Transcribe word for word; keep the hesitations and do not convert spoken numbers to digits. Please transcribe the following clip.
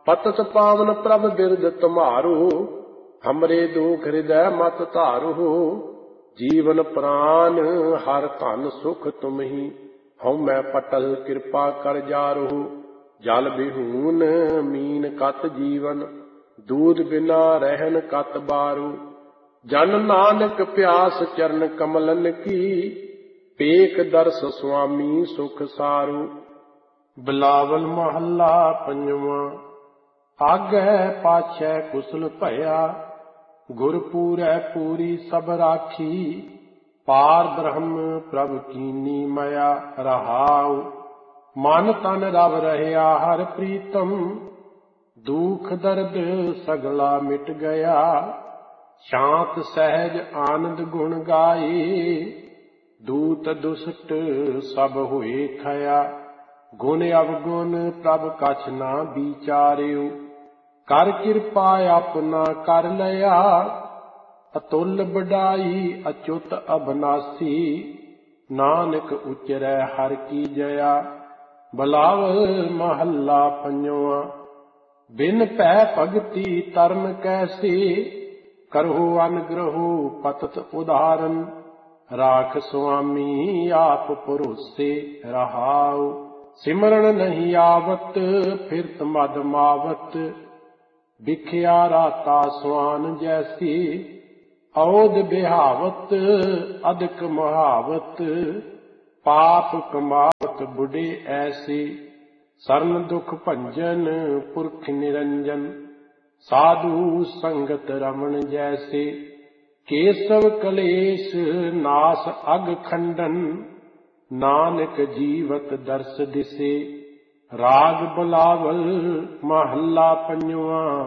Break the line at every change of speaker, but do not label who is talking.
पतत पावन प्रभ बिरद तुम्हारो, हमरे दुख हृदय मत धारो। जीवन प्राण हर धन सुख तुम ही, हऊँ मैं पटल कृपा कर जारो। जल बिहून मीन कत जीवन, दूध बिना रहन कत बारो। जन नानक प्यास चरण कमलन की, पेख दर्श स्वामी सुख सारो। बिलावल महला पंजवा। आगे पाछै कुशल भया, गुरपुरै पूरी सब राखी। पार ब्रह्म प्रभ कीनी मया रहाउ, मन तन रव रहया हर प्रीतम। दुख दर्द सगला मिट गया, शांत सहज आनंद गुण गाए। दूत दुष्ट सब होए खया, गुण अवगुण प्रभ कछ ना विचारियो। कर कृपा अपना कर लया, अतुल बड़ाई अच्युत अबनासी। नानक उचरै हर की जया, बिलावल महला पंजवा। बिन पै भगति तरन कैसे, करहु अनुग्रहो पतत उदाहरण। राख स्वामी आप भरोसे रहाओ, सिमरन नहीं आवत फिरत मद मावत। बिख्या राता स्वान जैसी, औद बिहावत अधिक महावत। पाप कमावत बुढ़े ऐसे, सरन दुख भंजन पुरख निरंजन। साधु संगत रमण जैसे, केशव कलेश नाश अग खंडन। नानक जीवत दर्श दिसे, राग बिलावल महला पंजवा।